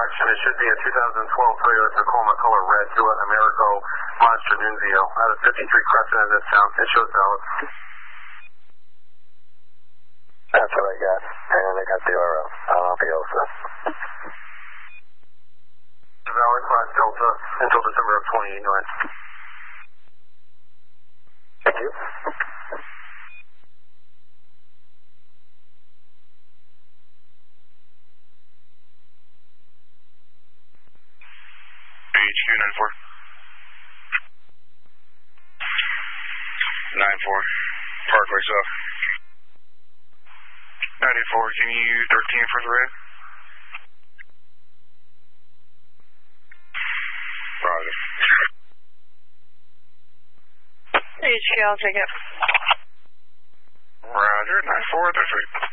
correction. It should be a 2012 Toyota Tacoma color red, Duet Americo Monster Nunzio. Out of 53 Crescent in this town. It shows valid. That's what I got. And I got the Alpiosa. Valid Class Delta until December of 2089. Thank you. HQ 94. 94. Parkway South. 94, can you 13 for the red? Roger. HQ, I'll take it. Roger, 94, 33.